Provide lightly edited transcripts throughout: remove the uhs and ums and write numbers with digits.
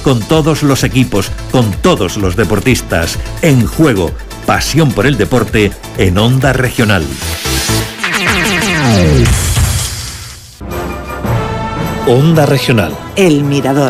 con todos los equipos, con todos los deportistas. En juego, pasión por el deporte en Onda Regional. Onda Regional. El Mirador.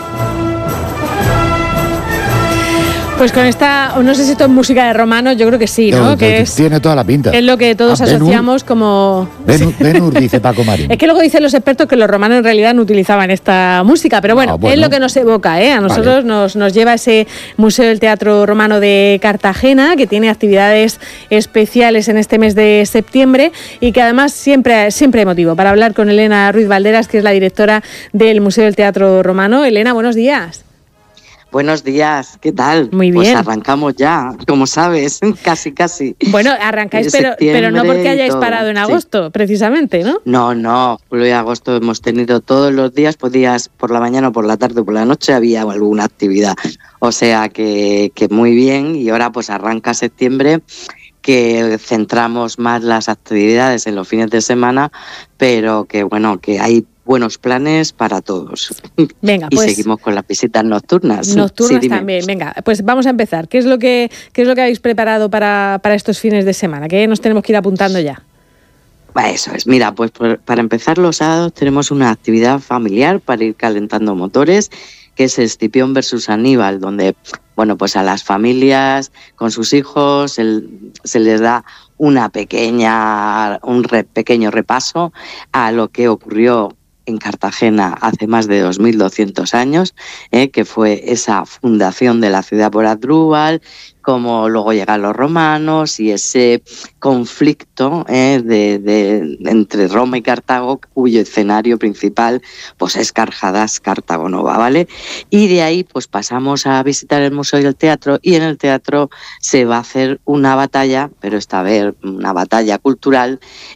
Pues con esta, no sé si esto es música de Romano, yo creo que sí, ¿no? Tiene toda la pinta. Es lo que todos asociamos como... Ben-Hur, dice Paco Marín. Es que luego dicen los expertos que los romanos en realidad no utilizaban esta música, pero bueno, es lo que nos evoca, ¿eh? A nosotros nos lleva ese Museo del Teatro Romano de Cartagena, que tiene actividades especiales en este mes de septiembre y que además siempre hay motivo para hablar con Elena Ruiz Valderas, que es la directora del Museo del Teatro Romano. Elena, buenos días. Buenos días, ¿qué tal? Muy bien. Pues arrancamos ya, como sabes, casi. Bueno, arrancáis, pero no porque hayáis parado en agosto, precisamente, ¿no? No, julio y agosto hemos tenido todos los días, podías por la mañana, por la tarde o por la noche había alguna actividad. O sea que muy bien, y ahora pues arranca septiembre, que centramos más las actividades en los fines de semana, pero que bueno, que hay buenos planes para todos. Venga, y pues seguimos con las visitas nocturnas. Nocturnas también, venga, pues vamos a empezar. ¿Qué es lo que habéis preparado para estos fines de semana? ¿Qué nos tenemos que ir apuntando ya? Eso es, mira, pues para empezar los sábados tenemos una actividad familiar para ir calentando motores, que es Escipión versus Aníbal, donde, bueno, pues a las familias con sus hijos se les da un pequeño repaso a lo que ocurrió en Cartagena hace más de 2.200 años, que fue esa fundación de la ciudad por Asdrúbal, cómo luego llegan los romanos y ese conflicto entre Roma y Cartago, cuyo escenario principal pues es Carjadas, Cartago Nova, ¿vale? Y de ahí pues pasamos a visitar el Museo del Teatro, y en el teatro se va a hacer una batalla, pero esta vez una batalla cultural,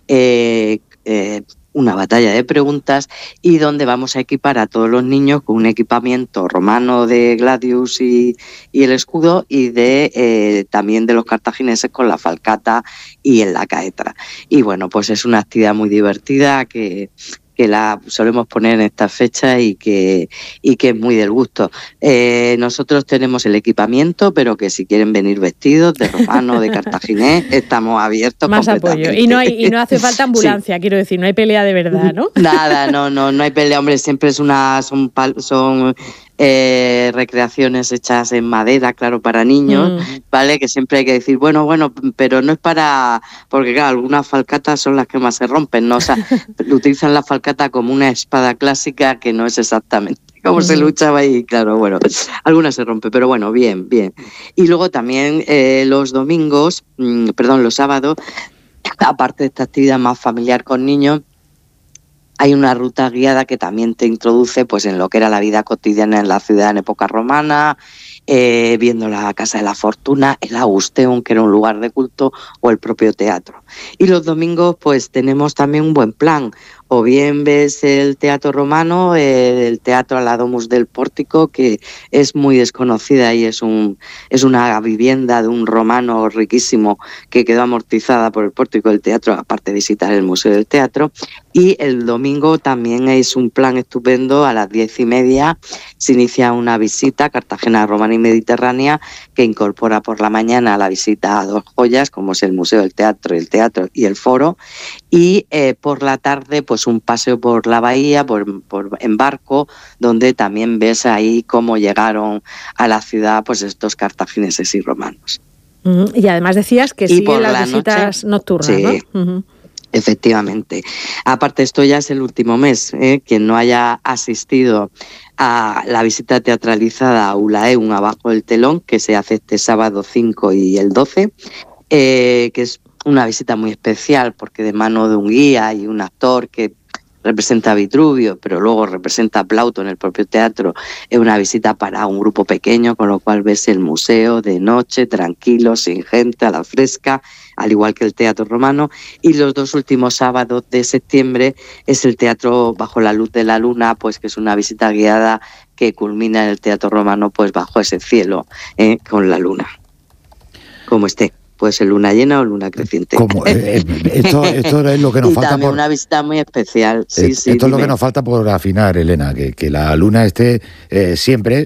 una batalla de preguntas, y donde vamos a equipar a todos los niños con un equipamiento romano de Gladius y el escudo, y también de los cartagineses con la falcata y en la caetra. Y bueno, pues es una actividad muy divertida que la solemos poner en esta fecha y que es muy del gusto. Nosotros tenemos el equipamiento, pero que si quieren venir vestidos de romano, de cartaginés, estamos abiertos más completamente. Apoyo. Y no hace falta ambulancia, sí. Quiero decir, no hay pelea de verdad, ¿no? Nada, no hay pelea, hombre, siempre son recreaciones hechas en madera, claro, para niños, ¿vale? Que siempre hay que decir, bueno, pero no es para... Porque claro, algunas falcatas son las que más se rompen, ¿no? O sea, utilizan la falcata como una espada clásica, que no es exactamente como se luchaba, y claro, bueno, algunas se rompen, pero bueno, bien. Y luego también los sábados, aparte de esta actividad más familiar con niños, hay una ruta guiada que también te introduce pues en lo que era la vida cotidiana en la ciudad en época romana, viendo la Casa de la Fortuna, el Augusteum, que era un lugar de culto, o el propio teatro. Y los domingos pues tenemos también un buen plan. O bien ves el teatro romano, el teatro a la Domus del Pórtico, que es muy desconocida y es una vivienda de un romano riquísimo que quedó amortizada por el pórtico del teatro, aparte de visitar el Museo del Teatro. Y el domingo también es un plan estupendo. A las 10:30 se inicia una visita Cartagena Romana y Mediterránea, que incorpora por la mañana la visita a dos joyas, como es el Museo del Teatro y el Foro, y por la tarde pues un paseo por la bahía en barco, donde también ves ahí cómo llegaron a la ciudad pues estos cartagineses y romanos. Y además decías que siguen las visitas nocturnas, sí, ¿no? Efectivamente. Aparte, esto ya es el último mes, quien no haya asistido a la visita teatralizada a Ulaeum Abajo del Telón, que se hace este sábado 5 y el 12, que es una visita muy especial, porque de mano de un guía y un actor que representa a Vitruvio, pero luego representa a Plauto en el propio teatro, es una visita para un grupo pequeño, con lo cual ves el museo de noche, tranquilo, sin gente, a la fresca, al igual que el teatro romano. Y los dos últimos sábados de septiembre es el teatro Bajo la Luz de la Luna, pues que es una visita guiada que culmina en el teatro romano pues bajo ese cielo, con la luna, como esté. Puede ser luna llena o luna creciente. Esto es lo que nos falta. También una visita muy especial. Sí, esto es lo que nos falta por afinar, Elena, que la luna esté siempre,